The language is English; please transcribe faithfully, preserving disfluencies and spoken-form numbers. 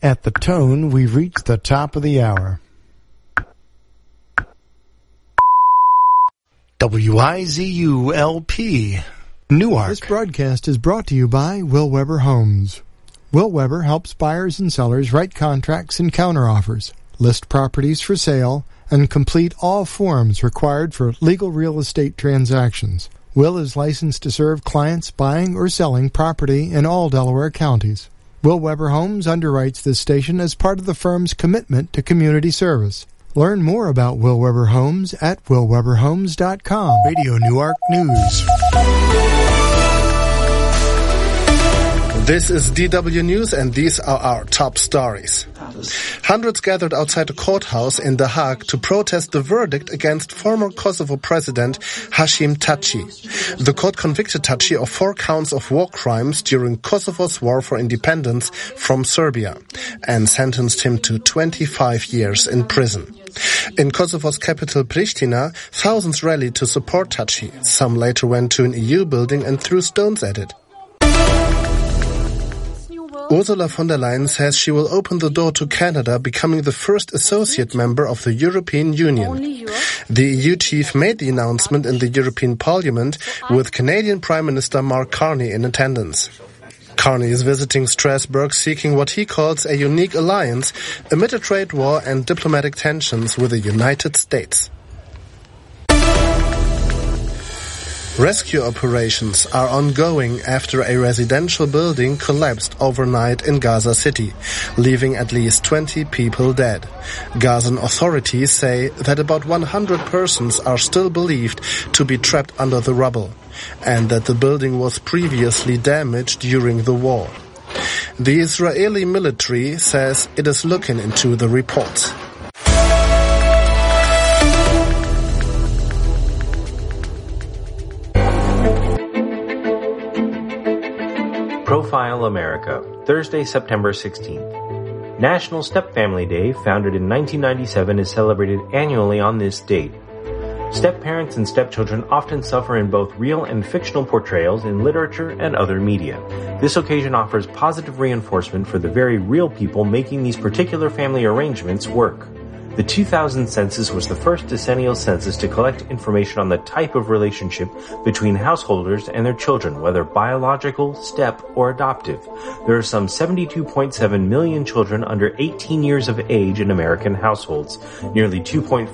At the tone, we've reached the top of the hour. W I Z U L P, Newark. This broadcast is brought to you by Will Weber Homes. Will Weber helps buyers and sellers write contracts and counteroffers, list properties for sale, and complete all forms required for legal real estate transactions. Will is licensed to serve clients buying or selling property in all Delaware counties. Will Weber Homes underwrites this station as part of the firm's commitment to community service. Learn more about Will Weber Homes at will weber homes dot com. Radio Newark News. This is D W News, and these are our top stories. Hundreds gathered outside the courthouse in The Hague to protest the verdict against former Kosovo President Hashim Thaçi. The court convicted Thaçi of four counts of war crimes during Kosovo's war for independence from Serbia and sentenced him to twenty-five years in prison. In Kosovo's capital Pristina, thousands rallied to support Thaçi. Some later went to an E U building and threw stones at it. Ursula von der Leyen says she will open the door to Canada becoming the first associate member of the European Union. The E U chief made the announcement in the European Parliament with Canadian Prime Minister Mark Carney in attendance. Carney is visiting Strasbourg seeking what he calls a unique alliance amid a trade war and diplomatic tensions with the United States. Rescue operations are ongoing after a residential building collapsed overnight in Gaza City, leaving at least twenty people dead. Gazan authorities say that about one hundred persons are still believed to be trapped under the rubble, and that the building was previously damaged during the war. The Israeli military says it is looking into the reports. Profile America, Thursday, September sixteenth. National Step-Family Day, founded in nineteen ninety-seven, is celebrated annually on this date. Step-parents and stepchildren often suffer in both real and fictional portrayals in literature and other media. This occasion offers positive reinforcement for the very real people making these particular family arrangements work. The two thousand census was the first decennial census to collect information on the type of relationship between householders and their children, whether biological, step, or adoptive. There are some seventy-two point seven million children under eighteen years of age in American households. Nearly two point